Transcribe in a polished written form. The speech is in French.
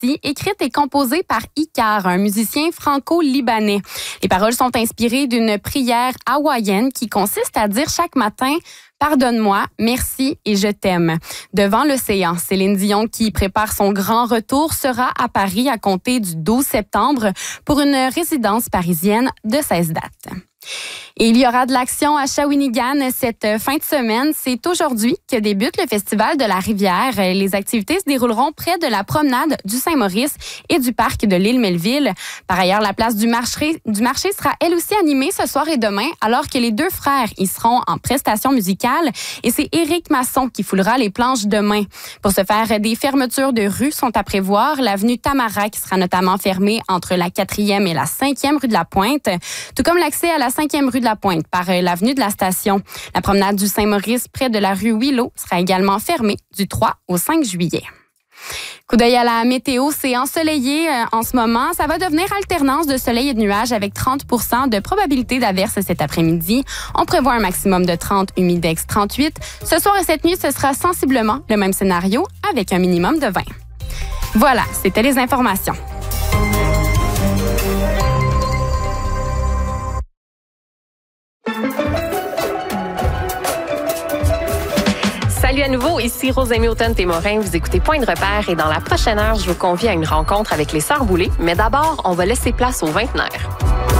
Nasty, écrite et composée par Icar, un musicien franco-libanais. Les paroles sont inspirées d'une prière hawaïenne qui consiste à dire chaque matin « Pardonne-moi, merci et je t'aime ». Devant l'océan, Céline Dion, qui prépare son grand retour, sera à Paris à compter du 12 septembre pour une résidence parisienne de 16 dates. Et il y aura de l'action à Shawinigan cette fin de semaine. C'est aujourd'hui que débute le Festival de la Rivière. Les activités se dérouleront près de la promenade du Saint-Maurice et du parc de l'île Melville. Par ailleurs, la place du marché sera elle aussi animée ce soir et demain, alors que les deux frères y seront en prestation musicale. Et c'est Éric Masson qui foulera les planches demain. Pour ce faire, des fermetures de rues sont à prévoir. L'avenue Tamara qui sera notamment fermée entre la 4e et la 5e rue de la Pointe, tout comme l'accès à la 5e rue de la Pointe par l'avenue de la Station. La promenade du Saint-Maurice près de la rue Willow sera également fermée du 3 au 5 juillet. Coup d'œil à la météo, c'est ensoleillé en ce moment. Ça va devenir alternance de soleil et de nuages avec 30% de probabilité d'averse cet après-midi. On prévoit un maximum de 30, humidex 38. Ce soir et cette nuit, ce sera sensiblement le même scénario avec un minimum de 20. Voilà, c'était les informations. Salut à nouveau, ici Rosemée Automne-Témorin, vous écoutez Point de repère et dans la prochaine heure, je vous convie à une rencontre avec les Sœurs Boulay, mais d'abord, on va laisser place aux vingtenaires.